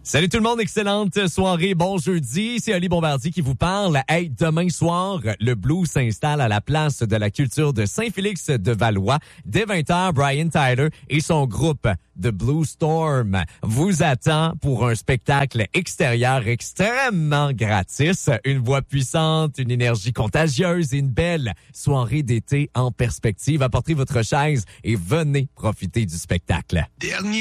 Salut tout le monde, excellente soirée, bon jeudi, c'est Ali Bombardier qui vous parle. Hey, demain soir, le Blues s'installe à la place de la culture de Saint-Félix de Valois. Dès 20h, Brian Tyler et son groupe The Blue Storm vous attend pour un spectacle extérieur extrêmement gratis. Une voix puissante, une énergie contagieuse et une belle soirée d'été en perspective. Apportez votre chaise et venez profiter du spectacle. Dernier